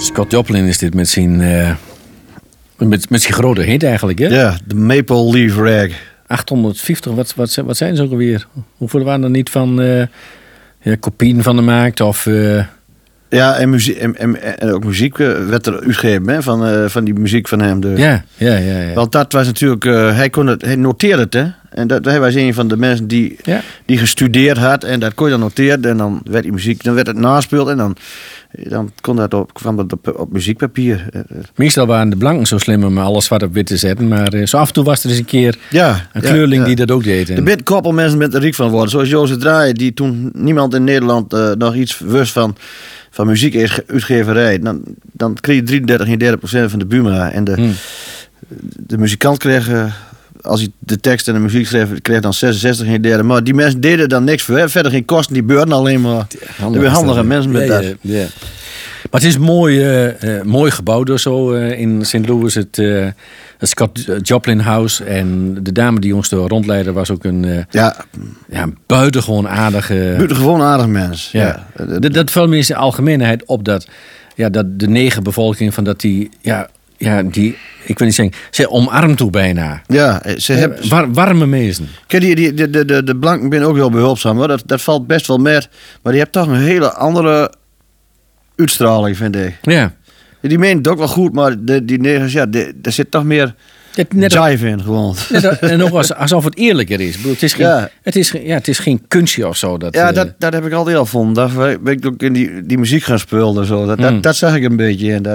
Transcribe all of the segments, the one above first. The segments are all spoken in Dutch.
Scott Joplin is dit met zijn, met zijn grote hit eigenlijk, hè? Ja, de Maple Leaf Rag. 850, wat zijn ze ook alweer? Hoeveel waren er niet van kopieën van gemaakt? Of, Ja, en ook muziek werd er uitgegeven, hè, van die muziek van hem. Ja. Want dat was natuurlijk... hij noteerde het, hè. En hij was een van de mensen die gestudeerd had. En dat kon je dan noteren. En dan werd die muziek... Dan werd het naspeeld. En dan kwam dat op muziekpapier. Meestal waren de blanken zo slim om alles zwart op wit te zetten. Maar zo af en toe was er eens een keer een kleurling die dat ook deed. Er bent koppel mensen met er riek van worden. Zoals Jozef Draaien, die toen niemand in Nederland nog iets wist van muziekuitgeverij. Dan kreeg je 33,3% van de Buma. En de muzikant kreeg... als hij de tekst en de muziek schreef, kreeg dan 66,3. Maar die mensen deden dan niks voor. Hè? Verder geen kosten, die beurden alleen maar. Er weer handige mensen met dat. Ja. Maar het is mooi gebouwd door zo in St. Louis. Het Scott Joplin House. En de dame die ons door rondleidde was ook een buitengewoon aardige... Buitengewoon aardig mens. Ja. Dat valt me in zijn algemeenheid op dat de negerbevolking van dat die... ik wil niet zeggen, ze omarmt toe bijna. Ja, ze hebben... warme mensen. Kijk, de blanken zijn ook heel behulpzaam, hoor. Dat valt best wel met. Maar die hebt toch een hele andere uitstraling, vind ik. Ja. Die meent het ook wel goed, maar die negers, daar zit toch meer jive in, gewoon. En ook alsof het eerlijker is. Ik bedoel, het is geen kunstje of zo. Dat heb ik altijd al gevonden. Daar ben ik ook in die muziek gaan spelen. Zo. Dat zag ik een beetje. En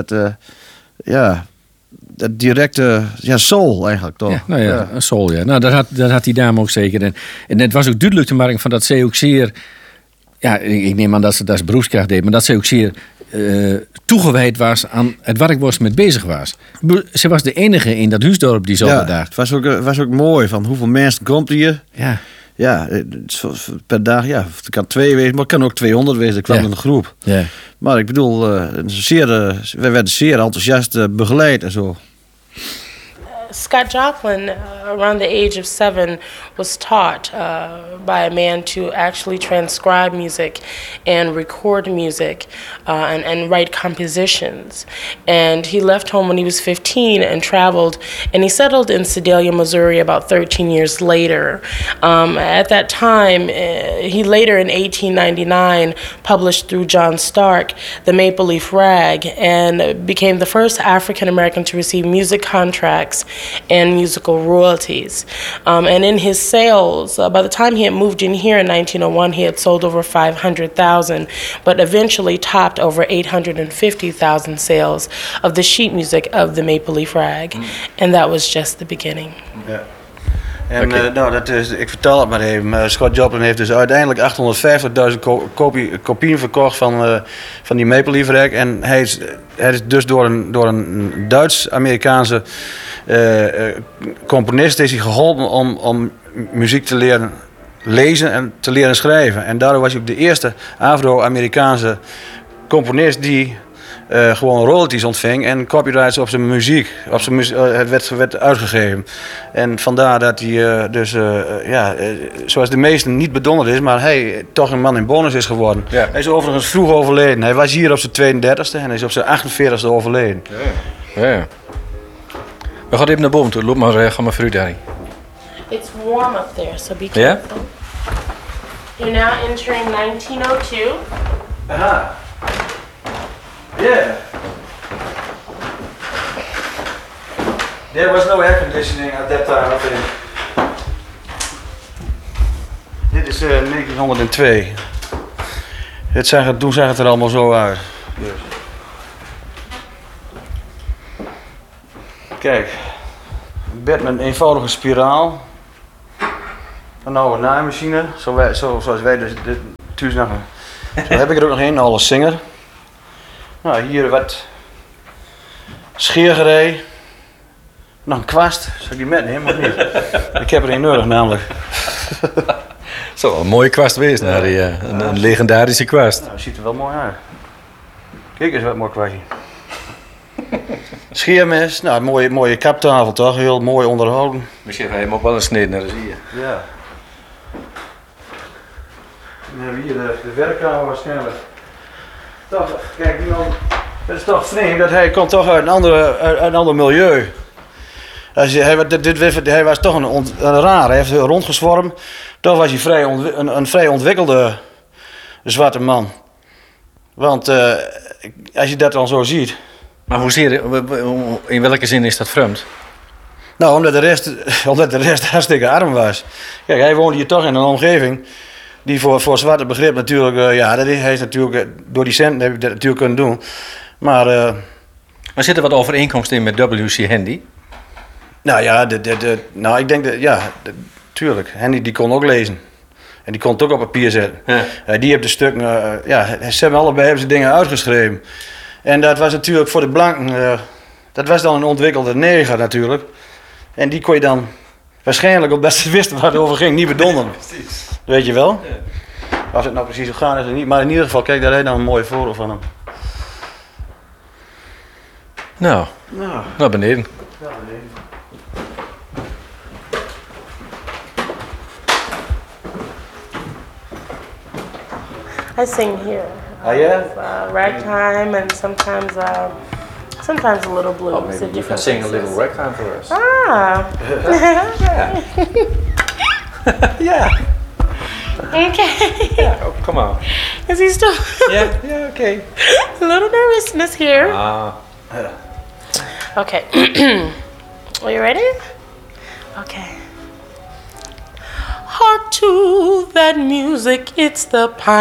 dat directe soul eigenlijk toch. Een soul, ja. Nou, dat had die dame ook zeker. En het was ook duidelijk te maken van dat zij ook zeer... Ja, ik neem aan dat ze dat beroepskracht deed, maar dat zij ook zeer toegewijd was aan het werk waar ze mee bezig was. Ze was de enige in dat huisdorp die zo bedacht. Het was ook mooi van hoeveel mensen komt hier. Ja. Ja, per dag, het kan 2 wezen, maar het kan ook 200 wezen. Ik kwam in een groep. Ja. Maar ik bedoel, we werden zeer enthousiast begeleid en zo. Scott Joplin, around the age of 7, was taught by a man to actually transcribe music and record music and write compositions. And he left home when he was 15 and traveled, and he settled in Sedalia, Missouri about 13 years later. At that time, he later in 1899 published through John Stark the Maple Leaf Rag and became the first African American to receive music contracts and musical royalties. And in his sales, by the time he had moved in here in 1901, he had sold over 500,000, but eventually topped over 850,000 sales of the sheet music of the Maple Leaf Rag. And that was just the beginning. Ja. En ik vertel het maar even. Scott Joplin heeft dus uiteindelijk 850.000 kopieën verkocht van die Maple Leaf Rag. En hij is dus door een Duits-Amerikaanse componist is hij geholpen om muziek te leren lezen en te leren schrijven. En daardoor was hij ook de eerste Afro-Amerikaanse componist die gewoon royalties ontving en copyrights op zijn muziek. Het werd uitgegeven. En vandaar dat hij zoals de meesten niet bedonderd is, maar hij toch een man in bonus is geworden. Ja. Hij is overigens vroeg overleden. Hij was hier op zijn 32e en hij is op zijn 48e overleden. Ja. We gaan even naar boven toe. Loop maar, ga maar vooruit, Harry. It's warm up there, so be careful. You're now entering 1902. Aha. Yeah. There was no air conditioning at that time, I think. Dit is 1902. Toen zag het er allemaal zo uit. Dus. Kijk, een bed met een eenvoudige spiraal. Een oude naaimachine, zoals wij dus thuis nog. Zo heb ik er ook nog een, alle Singer. Nou, hier wat scheergerei. Nog een kwast. Zal ik die metnemen of niet? Ik heb er een nodig namelijk. Zo, een mooie kwast wees, Harry. Een legendarische kwast. Nou, ziet er wel mooi uit. Kijk eens wat mooi kwastje. Scheermes, nou, mooie kaptafel toch, heel mooi onderhouden. Misschien ga je hem ook wel een snede naar, zie je. Ja. Dan hebben we hier de werkkamer waarschijnlijk. Toch, kijk, Het is toch vreemd dat hij komt toch uit een ander milieu. Hij was toch een raar, hij heeft rondgezwormd. Toch was hij een vrij ontwikkelde zwarte man. Want als je dat dan zo ziet... Maar in welke zin is dat vreemd? Nou, omdat de rest hartstikke arm was. Kijk, hij woonde hier toch in een omgeving die voor zwarte begrip natuurlijk... hij is natuurlijk, door die centen heb ik dat natuurlijk kunnen doen. Maar zit er wat overeenkomst in met W.C. Handy? Nou ja, ik denk dat, tuurlijk. Handy die kon ook lezen. En die kon het ook op papier zetten. Ja. Die heeft de stukken, hebben ze dingen uitgeschreven. En dat was natuurlijk voor de blanken, dat was dan een ontwikkelde neger natuurlijk. En die kon je dan waarschijnlijk, omdat ze wisten waar het over ging, niet bedonderen. Precies. Weet je wel? Ja. Als het nou precies zo gaat is het niet. Maar in ieder geval, kijk, daar heb je dan een mooi voorbeeld van hem. Nou, naar beneden. Ja, beneden. I sing here. Oh yeah? Ragtime and sometimes a little blues. Oh, maybe you can sing a little ragtime for us. Ah. Yeah. Yeah. Okay. Yeah. Oh, come on. Is he still? Yeah. Okay. A little nervousness here. Okay. Are you ready? Okay. Hark to that music, it's the